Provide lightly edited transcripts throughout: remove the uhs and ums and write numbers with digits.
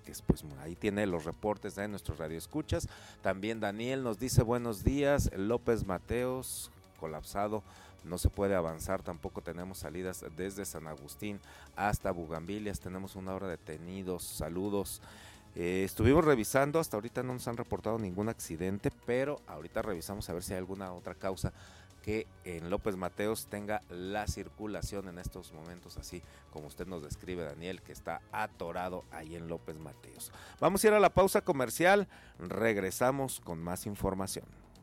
Vázquez. Pues ahí tiene los reportes de nuestros radioescuchas. También Daniel nos dice buenos días, López Mateos, colapsado, no se puede avanzar, tampoco tenemos salidas desde San Agustín hasta Bugambilias, tenemos una hora detenidos, saludos. Estuvimos revisando, hasta ahorita no nos han reportado ningún accidente, pero ahorita revisamos a ver si hay alguna otra causa que en López Mateos tenga la circulación en estos momentos, así como usted nos describe, Daniel, que está atorado ahí en López Mateos. Vamos a ir a la pausa comercial, regresamos con más información.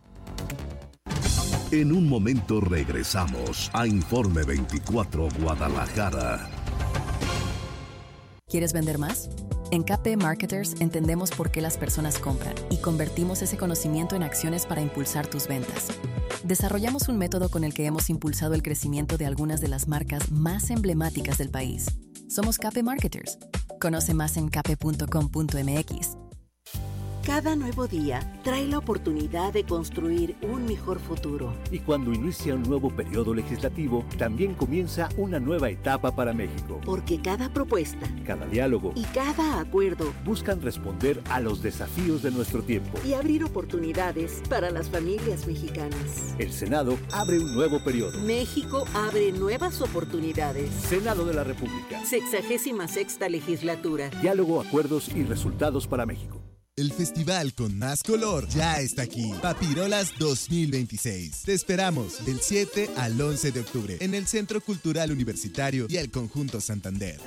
En un momento regresamos a Informe 24 Guadalajara. ¿Quieres vender más? En KP Marketers entendemos por qué las personas compran y convertimos ese conocimiento en acciones para impulsar tus ventas. Desarrollamos un método con el que hemos impulsado el crecimiento de algunas de las marcas más emblemáticas del país. Somos KP Marketers. Conoce más en kp.com.mx. Cada nuevo día trae la oportunidad de construir un mejor futuro. Y cuando inicia un nuevo periodo legislativo, también comienza una nueva etapa para México. Porque cada propuesta, cada diálogo y cada acuerdo buscan responder a los desafíos de nuestro tiempo y abrir oportunidades para las familias mexicanas. El Senado abre un nuevo periodo. México abre nuevas oportunidades. Senado de la República. 66ª legislatura. Diálogo, acuerdos y resultados para México. El festival con más color ya está aquí. Papirolas 2026. Te esperamos del 7 al 11 de octubre en el Centro Cultural Universitario y el Conjunto Santander.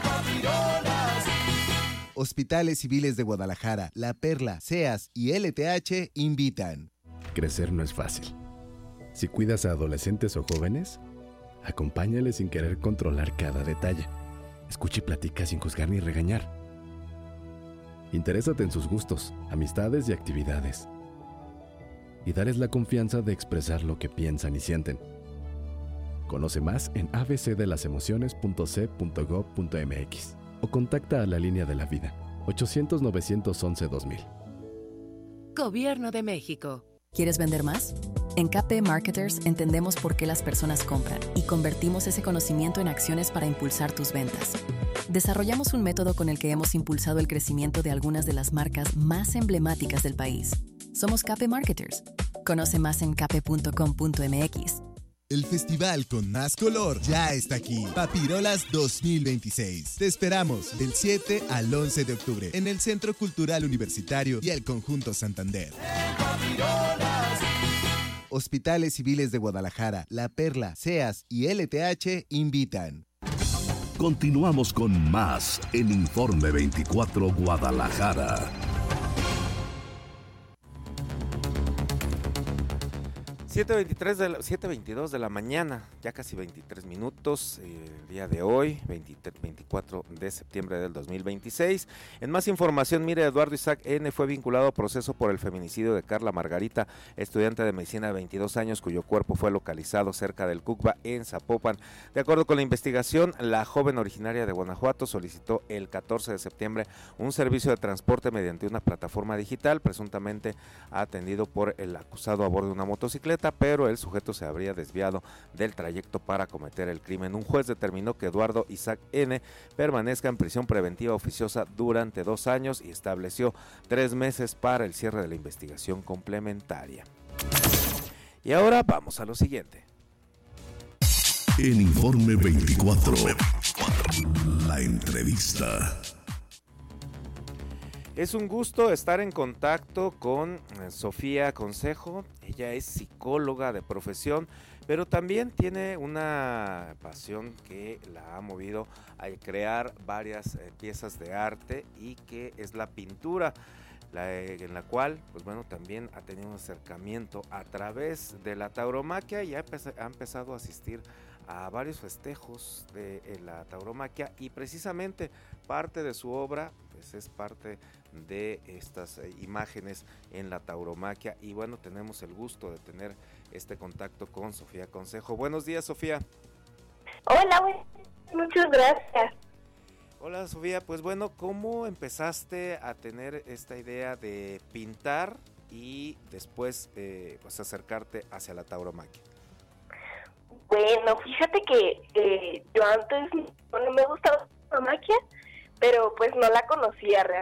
Hospitales Civiles de Guadalajara, La Perla, SEAS y LTH invitan. Crecer no es fácil. Si cuidas a adolescentes o jóvenes, acompáñales sin querer controlar cada detalle. Escucha y platica sin juzgar ni regañar. Interésate en sus gustos, amistades y actividades. Y dales la confianza de expresar lo que piensan y sienten. Conoce más en abcdelasemociones.c.gov.mx o contacta a la Línea de la Vida, 800-911-2000. Gobierno de México. ¿Quieres vender más? En KP Marketers entendemos por qué las personas compran y convertimos ese conocimiento en acciones para impulsar tus ventas. Desarrollamos un método con el que hemos impulsado el crecimiento de algunas de las marcas más emblemáticas del país. Somos KP Marketers. Conoce más en kp.com.mx. El festival con más color ya está aquí. Papirolas 2026. Te esperamos del 7 al 11 de octubre en el Centro Cultural Universitario y el Conjunto Santander. Hospitales Civiles de Guadalajara, La Perla, SEAS y LTH invitan. Continuamos con más en Informe 24 Guadalajara. 7:22 de la mañana, ya casi 23 minutos, el día de hoy, 24 de septiembre del 2026. En más información, mire, Eduardo Isaac N. fue vinculado a proceso por el feminicidio de Carla Margarita, estudiante de medicina de 22 años, cuyo cuerpo fue localizado cerca del Cucba, en Zapopan. De acuerdo con la investigación, la joven originaria de Guanajuato solicitó el 14 de septiembre un servicio de transporte mediante una plataforma digital, presuntamente atendido por el acusado a bordo de una motocicleta, pero el sujeto se habría desviado del trayecto para cometer el crimen. Un juez determinó que Eduardo Isaac N. permanezca en prisión preventiva oficiosa durante 2 años y estableció 3 meses para el cierre de la investigación complementaria. Y ahora vamos a lo siguiente. En Informe 24, la entrevista. Es un gusto estar en contacto con Sofía Consejo. Ella es psicóloga de profesión, pero también tiene una pasión que la ha movido a crear varias piezas de arte, y que es la pintura, en la cual, pues bueno, también ha tenido un acercamiento a través de la tauromaquia y ha empezado a asistir a varios festejos de la tauromaquia, y precisamente parte de su obra pues es parte de estas imágenes en la tauromaquia. Y bueno, tenemos el gusto de tener este contacto con Sofía Consejo. Buenos días, Sofía. Hola, muchas gracias. Hola, Sofía. Pues bueno, ¿cómo empezaste a tener esta idea de pintar y después pues acercarte hacia la tauromaquia? Bueno, fíjate que yo antes no me gustaba la tauromaquia, pero pues no la conocía realmente.